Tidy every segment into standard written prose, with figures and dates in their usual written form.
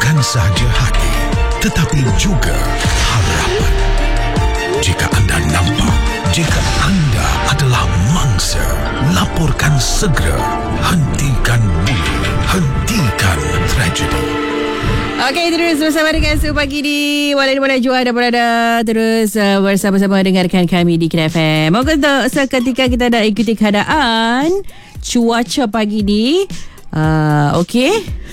bukan sahaja hati, tetapi juga harapan. Jika anda nampak, jika anda adalah mangsa, laporkan segera. Hentikan bullying, hentikan tragedi. Okey, terus bersama dengan Su Pagi di Walau Jua anda berada terus bersama-sama dengarkan kami di Kina FM. Moga untuk seketika kita nak ikuti keadaan cuaca pagi ni. Okey.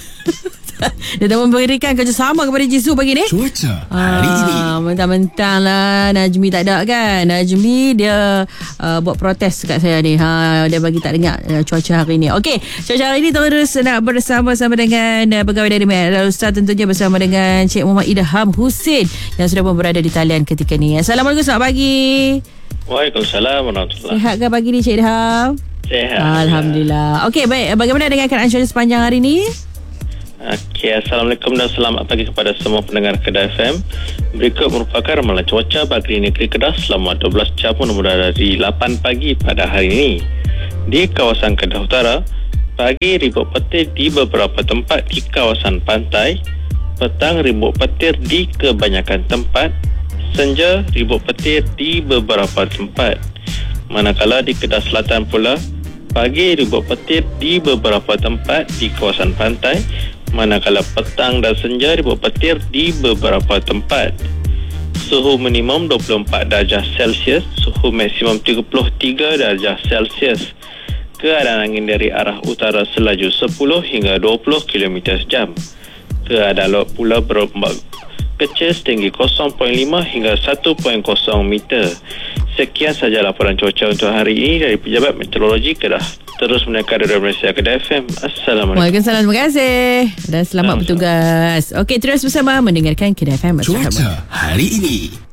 Dia dah memberikan kerjasama kepada Jisu pagi ni. Cuaca hari ini. Mentang-mentang lah Najmi tak ada kan. Najmi dia buat protes kat saya ni. Dia bagi tak dengar cuaca hari ni. Okey, cuaca hari ni terus nak bersama-sama dengan pegawai dari Met Ustaz, tentunya bersama dengan Cik Muhammad Idham Husin yang sudah pun berada di talian ketika ni. Assalamualaikum, selamat pagi. Waalaikumsalam warahmatullahi. Sihat ke pagi ni Cik Idham? Sihat. Alhamdulillah. Okey, baik. Bagaimana dengan keadaan cuaca sepanjang hari ni? Okey, Assalamualaikum dan selamat pagi kepada semua pendengar Kedah FM. Berikut merupakan ramalan cuaca bagi negeri Kedah selama 12 jam bermula dari 8 pagi pada hari ini. Di kawasan Kedah Utara, pagi ribut petir di beberapa tempat di kawasan pantai, petang ribut petir di kebanyakan tempat, senja ribut petir di beberapa tempat. Manakala di Kedah Selatan pula, pagi ribut petir di beberapa tempat di kawasan pantai, manakala petang dan senja ribut petir di beberapa tempat. Suhu minimum 24 darjah Celsius, suhu maksimum 33 darjah Celsius. Keadaan angin dari arah utara selaju 10 hingga 20 km sejam. Keadaan laut pula berombak kecil setinggi 0.5 hingga 1.0 meter. Sekian sahaja laporan cuaca untuk hari ini dari Pejabat Meteorologi Kedah. Terus mendengar dari Malaysia Kedah FM. Assalamualaikum. Waalaikumsalam. Terima kasih dan selamat bertugas. Okey, terus bersama mendengarkan Kedah FM. Cuaca hari ini.